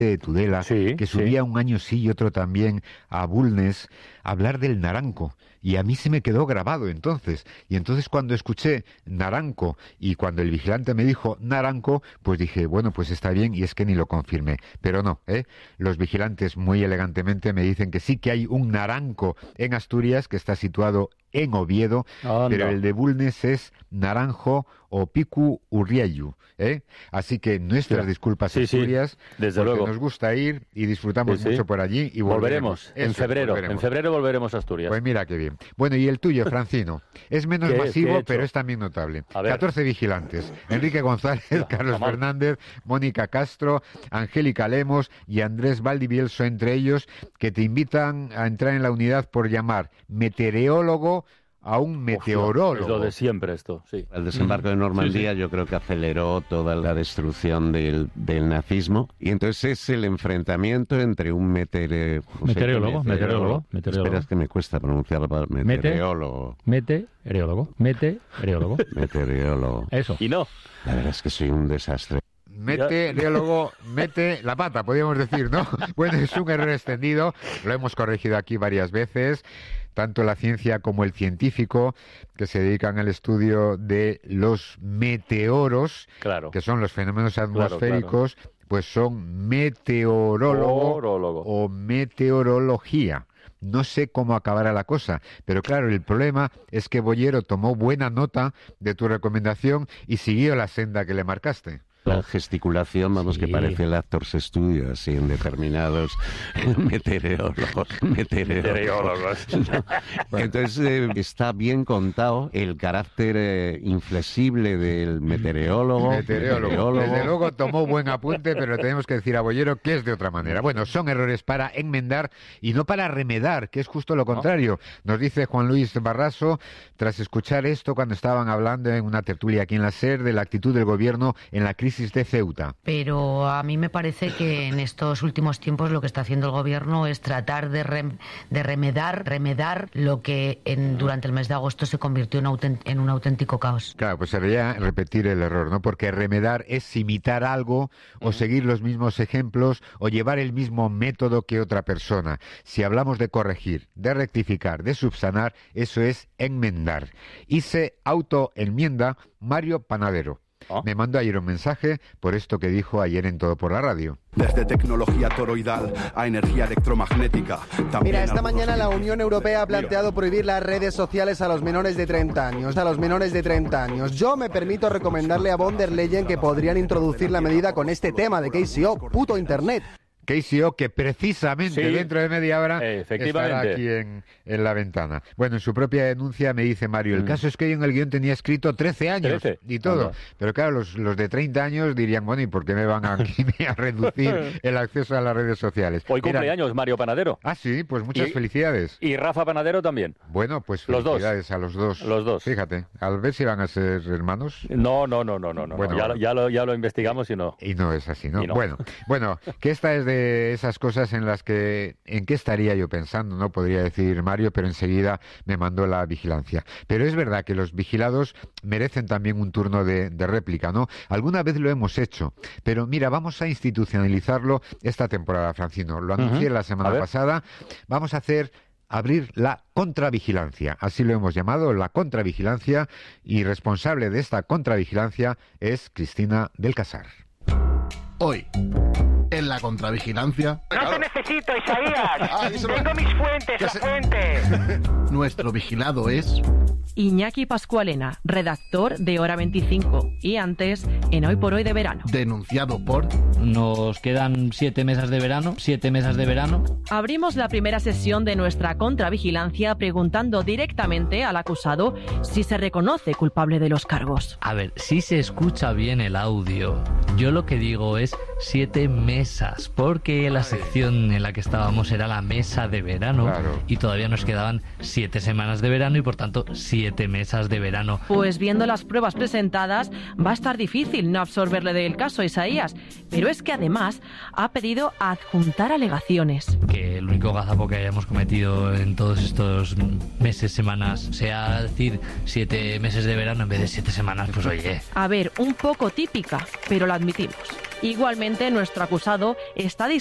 de Tudela, Sí, que subía un año sí y otro también a Bulnes, a hablar del naranco. Y a mí se me quedó grabado entonces. Y entonces cuando escuché naranco y cuando el vigilante me dijo naranco, pues dije, bueno, pues está bien, y es que ni lo confirmé. Pero no, los vigilantes muy elegantemente me dicen que sí que hay un naranco en Asturias que está situado en Oviedo, pero el de Bulnes es naranjo o picu urriayu, Así que nuestras disculpas, Asturias, desde porque luego nos gusta ir y disfrutamos mucho por allí, y volveremos. En febrero volveremos a Asturias. Pues mira qué bien. Bueno, y el tuyo, Francino, es menos masivo, pero es también notable. 14 vigilantes: Enrique González, Carlos Fernández, Mónica Castro, Angélica Lemos y Andrés Valdivielso, entre ellos, que te invitan a entrar en la unidad por llamar meteorólogo a un meteorólogo. Es lo de siempre esto, sí. El desembarco de Normandía yo creo que aceleró toda la destrucción del nazismo, y entonces es el enfrentamiento entre un meteorólogo. Espera, es que me cuesta pronunciar meteorólogo. Meteorólogo. Eso. Y no. La verdad es que soy un desastre. Meteorólogo mete la pata, podríamos decir, ¿no? Bueno, es un error extendido, lo hemos corregido aquí varias veces. Tanto la ciencia como el científico, que se dedican al estudio de los meteoros, que son los fenómenos atmosféricos, pues son meteorólogo o meteorología. No sé cómo acabará la cosa, pero claro, el problema es que Bollero tomó buena nota de tu recomendación y siguió la senda que le marcaste. La gesticulación, vamos, que parece el Actors Studio, así en determinados meteorólogos. No. Entonces está bien contado el carácter inflexible del meteorólogo. Desde luego tomó buen apunte, pero tenemos que decir a Bollero que es de otra manera. Bueno, son errores para enmendar y no para remedar, que es justo lo contrario. Nos dice Juan Luis Barraso, tras escuchar esto cuando estaban hablando en una tertulia aquí en la SER de la actitud del gobierno en la crisis de Ceuta. Pero a mí me parece que en estos últimos tiempos lo que está haciendo el gobierno es tratar de remedar lo que durante el mes de agosto se convirtió en un auténtico caos. Claro, pues sería repetir el error, ¿no? Porque remedar es imitar algo o seguir los mismos ejemplos o llevar el mismo método que otra persona. Si hablamos de corregir, de rectificar, de subsanar, eso es enmendar. Y se autoenmienda Mario Panadero. Me mandó ayer un mensaje por esto que dijo ayer en Todo por la Radio. Desde tecnología toroidal a energía electromagnética. Mira, esta mañana la Unión Europea ha planteado prohibir las redes sociales a los menores de 30 años. Yo me permito recomendarle a von der Leyen que podrían introducir la medida con este tema de KCO, puto Internet. KCO, que precisamente dentro de media hora estará aquí en la ventana. Bueno, en su propia denuncia me dice Mario, el caso es que yo en el guión tenía escrito 13 años y todo, pero claro, los de 30 años dirían, bueno, ¿y por qué me van aquí a reducir el acceso a las redes sociales? Hoy cumpleaños Mario Panadero. Ah, sí, pues muchas felicidades. Y Rafa Panadero también. Bueno, pues felicidades a los dos. Los dos. Fíjate, al ver si van a ser hermanos. No. Bueno, ya lo investigamos y no. Y no es así, ¿no? Bueno, que esta es de esas cosas en las que, ¿en qué estaría yo pensando? No podría decir Mario, pero enseguida me mandó la vigilancia. Pero es verdad que los vigilados merecen también un turno de réplica, ¿no? Alguna vez lo hemos hecho, pero mira, vamos a institucionalizarlo esta temporada, Francino. Lo anuncié la semana pasada. Vamos a abrir la contravigilancia, así lo hemos llamado, la contravigilancia, y responsable de esta contravigilancia es Cristina del Casar. Hoy, en la contravigilancia... ¡No te necesito, Isaías! ¡Tengo mis fuentes, Nuestro vigilado es... Iñaki Pascualena, redactor de Hora 25, y antes en Hoy por Hoy de verano. Denunciado por... Nos quedan 7 mesas de verano. Abrimos la primera sesión de nuestra contravigilancia preguntando directamente al acusado si se reconoce culpable de los cargos. A ver, si se escucha bien el audio, yo lo que digo es 7 mesas, porque la sección en la que estábamos era la mesa de verano, y todavía nos quedaban 7 semanas de verano y por tanto 7 mesas de verano. Pues viendo las pruebas presentadas va a estar difícil no absorberle del caso a Isaías, pero es que además ha pedido adjuntar alegaciones. Que el único gazapo que hayamos cometido en todos estos meses, semanas, sea decir 7 meses de verano en vez de 7 semanas, pues oye. A ver, un poco típica, pero lo admitimos. Igualmente Actualmente nuestro acusado está